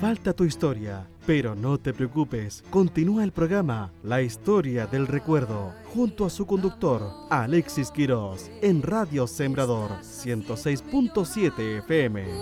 falta tu historia. Pero no te preocupes, continúa el programa La Historia del Recuerdo, junto a su conductor, Alexis Quirós, en Radio Sembrador 106.7 FM.